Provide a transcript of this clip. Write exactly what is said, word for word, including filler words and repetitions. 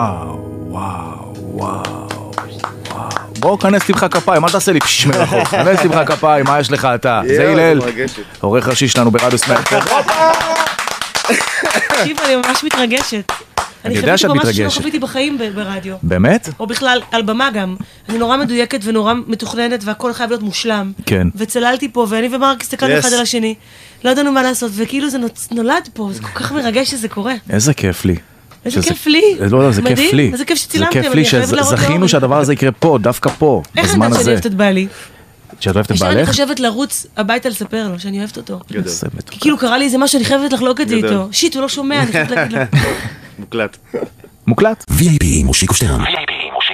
וואו, וואו, וואו. בואו כנס תמחה כפיים, אל תעשה לי פשש מרחוק, כנס תמחה כפיים, מה יש לך אתה? זה הלל, עורך ראשי שלנו ברדיו סמארטר. תקשיב, אני ממש מתרגשת. אני יודע שאת מתרגשת. אני חוויתי בחיים ברדיו. באמת? או בכלל, על במה גם. אני נורא מדויקת ונורא מתוכננת, והכל חייב להיות מושלם. כן. וצללתי פה, ואני ומרק הסתכלנו אחד על השני. לא ידענו מה לעשות, וכאילו זה נולד פה, זה כל כך מרגש שזה קורה. איזה כיף לי. איזה כיף לי. לא, לא, זה כיף לי. איזה כיף שצילמתם. זה כיף לי שזכינו שהדבר הזה יקרה פה, דווקא פה, בזמן הזה. איך אני אוהבת את בעלי? שאת אוהבת את בעלך? אני חושבת לרוץ הביתה לספר לו שאני אוהבת אותו. כי כאילו קרה לי איזה משהו, אני חייבת לחלוק את זה איתו. שיט, הוא לא שומע, אני חייבת להגיד לו. מוקלט. מוקלט. וי איי פי מושיקו שטרן.